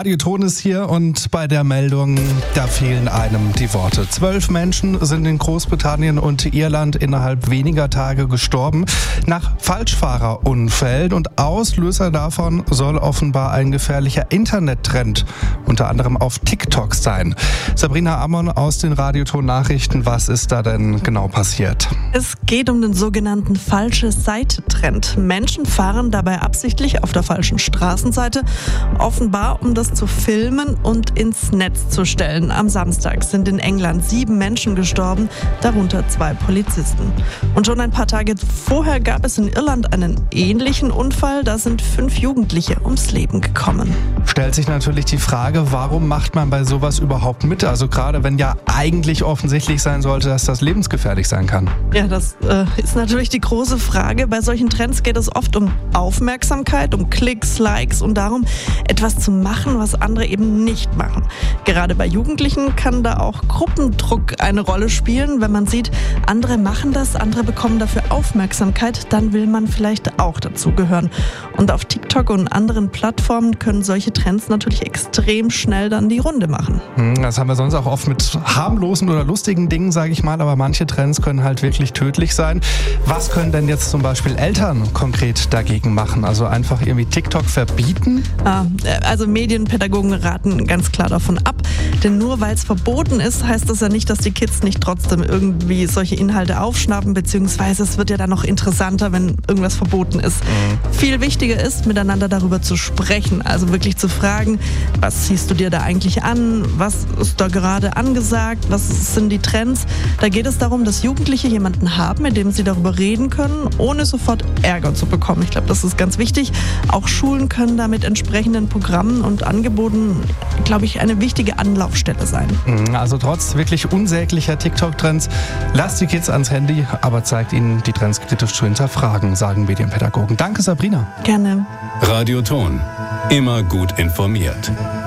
Radioton ist hier und bei der Meldung, da fehlen einem die Worte. 12 Menschen sind in Großbritannien und Irland innerhalb weniger Tage gestorben nach Falschfahrerunfällen und Auslöser davon soll offenbar ein gefährlicher Internettrend, unter anderem auf TikTok sein. Sabrina Ammon aus den Radioton-Nachrichten, was ist da denn genau passiert? Es geht um den sogenannten Falsche-Seite-Trend. Menschen fahren dabei absichtlich auf der falschen Straßenseite, offenbar um das zu filmen und ins Netz zu stellen. Am Samstag sind in England 7 Menschen gestorben, darunter 2 Polizisten. Und schon ein paar Tage vorher gab es in Irland einen ähnlichen Unfall. Da sind 5 Jugendliche ums Leben gekommen. Stellt sich natürlich die Frage, warum macht man bei sowas überhaupt mit? Also gerade wenn ja eigentlich offensichtlich sein sollte, dass das lebensgefährlich sein kann. Ja, das ist natürlich die große Frage. Bei solchen Trends geht es oft um Aufmerksamkeit, um Klicks, Likes und darum, etwas zu machen, was andere eben nicht machen. Gerade bei Jugendlichen kann da auch Gruppendruck eine Rolle spielen. Wenn man sieht, andere machen das, andere bekommen dafür Aufmerksamkeit, dann will man vielleicht auch dazugehören. Und auf TikTok und anderen Plattformen können solche Trends natürlich extrem schnell dann die Runde machen. Das haben wir sonst auch oft mit harmlosen oder lustigen Dingen, sage ich mal, aber manche Trends können halt wirklich tödlich sein. Was können denn jetzt zum Beispiel Eltern konkret dagegen machen? Also einfach irgendwie TikTok verbieten? Also Medienpädagogen raten ganz klar davon ab, denn nur weil es verboten ist, heißt das ja nicht, dass die Kids nicht trotzdem irgendwie solche Inhalte aufschnappen, beziehungsweise es wird ja dann noch interessanter, wenn irgendwas verboten ist. Viel wichtiger ist, miteinander darüber zu sprechen, also wirklich zu fragen, was siehst du dir da eigentlich an, was ist da gerade angesagt, was sind die Trends. Da geht es darum, dass Jugendliche jemanden haben, mit dem sie darüber reden können, ohne sofort Ärger zu bekommen. Ich glaube, das ist ganz wichtig. Auch Schulen können da mit entsprechenden Programmen und Angeboten, glaube ich, eine wichtige Anlaufstelle sein. Also trotz wirklich unsäglicher TikTok-Trends, lasst die Kids ans Handy, aber zeigt ihnen, die Trends kritisch zu hinterfragen, sagen Medienpädagogen. Danke, Sabrina. Gerne. Radioton. Immer gut informiert.